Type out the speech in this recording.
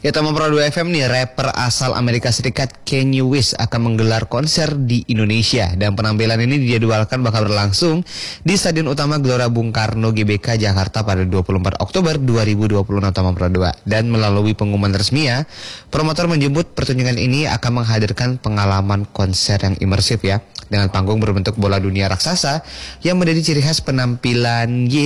Ya, Tama Pro 2 FM nih, rapper asal Amerika Serikat Kanye West akan menggelar konser di Indonesia. Dan penampilan ini dijadwalkan bakal berlangsung di Stadion Utama Gelora Bung Karno GBK Jakarta pada 24 Oktober 2020 Tama Pro 2. Dan melalui pengumuman resmi ya, promotor menyebut pertunjukan ini akan menghadirkan pengalaman konser yang imersif ya, dengan panggung berbentuk bola dunia raksasa yang menjadi ciri khas penampilan